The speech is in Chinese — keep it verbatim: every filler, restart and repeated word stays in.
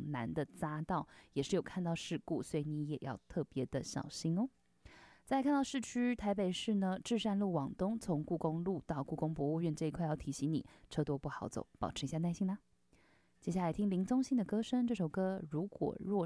难的匝道也是有看到事故，所以你也要特别的小心哦。再来看到市区台北市呢，至善路往东，从故宫路到故宫博物院这一块要提醒你，车多不好走，保持一下耐心啦。接下来听林宗信的歌声，这首歌《如果若